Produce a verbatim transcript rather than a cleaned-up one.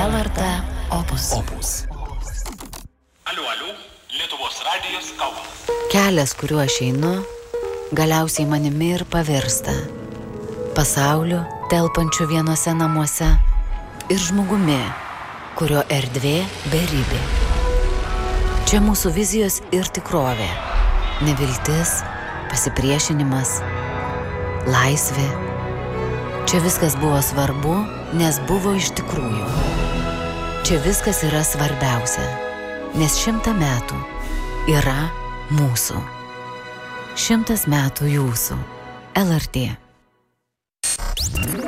L R T Opus. Opus. Aliu, aliu, Lietuvos radijas Kaunas. Kelias, kuriuo aš einu, galiausiai manimi ir pavirsta. Pasauliu, telpančiu vienose namuose, ir žmogumi, kurio erdvė beribė. Čia mūsų vizijos ir tikrovė. Neviltis, pasipriešinimas, laisvė. Čia viskas buvo svarbu, nes buvo iš tikrųjų. Čia viskas yra svarbiausia, nes šimtą metų yra mūsų. Šimtas metų jūsų. L R T.